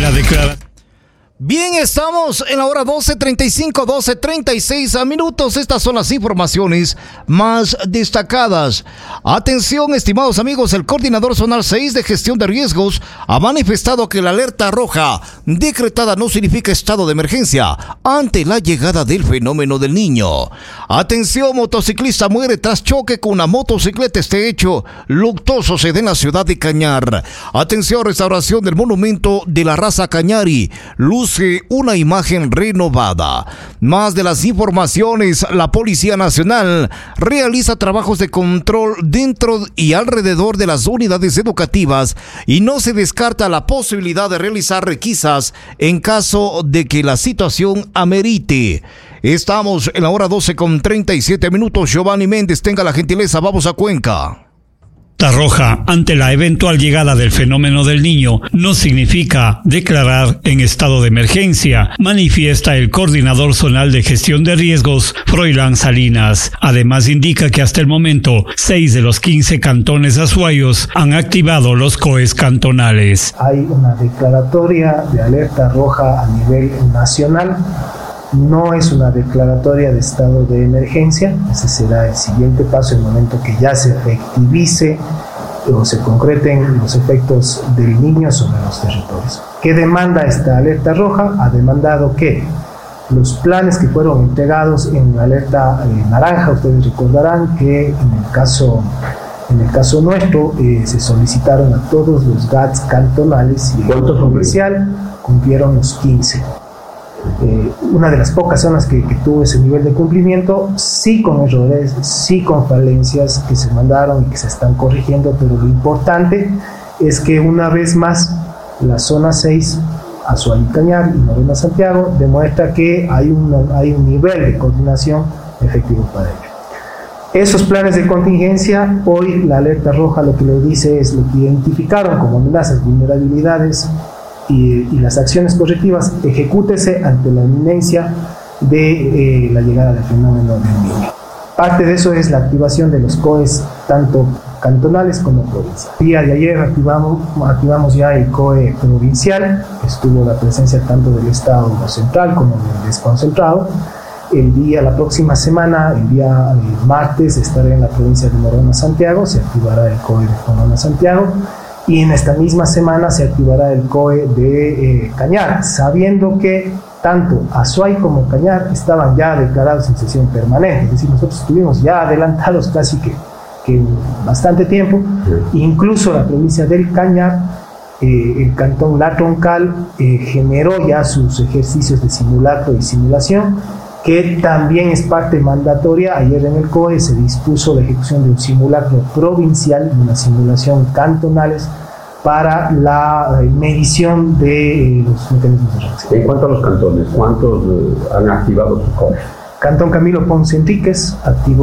la declaración. Bien, estamos en la hora 12:35, 12:36 minutos. Estas son las informaciones más destacadas. Atención, estimados amigos, el Coordinador Zonal 6 de Gestión de Riesgos ha manifestado que la alerta roja decretada no significa estado de emergencia ante la llegada del fenómeno del Niño. Atención, motociclista muere tras choque con una motocicleta. Este hecho luctuoso se da en la ciudad de Cañar. Atención, restauración del monumento de la raza Cañari. Luce una imagen renovada. Más de las informaciones, la Policía Nacional realiza trabajos de control dentro y alrededor de las unidades educativas y no se descarta la posibilidad de realizar requisas en caso de que la situación amerite. Estamos en la hora 12:37 minutos. Giovanni Méndez, tenga la gentileza, vamos a Cuenca. Roja ante la eventual llegada del fenómeno del Niño no significa declarar en estado de emergencia, manifiesta el Coordinador Zonal de Gestión de Riesgos, Froilán Salinas. Además indica que hasta el momento 6 de los 15 cantones azuayos han activado los COEs cantonales. Hay una declaratoria de alerta roja a nivel nacional. No es una declaratoria de estado de emergencia. Ese será el siguiente paso, el momento que ya se efectivice o se concreten los efectos del Niño sobre los territorios. ¿Qué demanda esta alerta roja? Ha demandado que los planes que fueron entregados en la alerta naranja, ustedes recordarán que en el caso nuestro se solicitaron a todos los GATS cantonales y el provincial cumplieron los 15. Una de las pocas zonas que tuvo ese nivel de cumplimiento, sí con errores, sí con falencias que se mandaron y que se están corrigiendo, pero lo importante es que una vez más la zona 6, Azuay y Cañar y Morona Santiago, demuestra que hay un nivel de coordinación efectivo para ello. Esos planes de contingencia, hoy la alerta roja lo que le dice es lo que identificaron como amenazas, vulnerabilidades y las acciones correctivas, ejecútese ante la inminencia de la llegada del fenómeno del Niño. Parte de eso es la activación de los COEs, tanto cantonales como provinciales. El día de ayer activamos ya el COE provincial, estuvo la presencia tanto del Estado central como del desconcentrado. La próxima semana, el día martes, estaré en la provincia de Morona Santiago, se activará el COE de Morona Santiago. Y en esta misma semana se activará el COE de Cañar, sabiendo que tanto Azuay como Cañar estaban ya declarados en sesión permanente. Es decir, nosotros estuvimos ya adelantados casi que bastante tiempo. Incluso la provincia del Cañar, el cantón La Troncal, generó ya sus ejercicios de simulacro y simulación, que también es parte mandatoria. Ayer en el COE se dispuso la ejecución de un simulacro provincial y una simulación cantonales para la medición de los mecanismos de reacción. En cuanto a los cantones, ¿cuántos han activado sus COE? Cantón Camilo Ponce Enríquez activó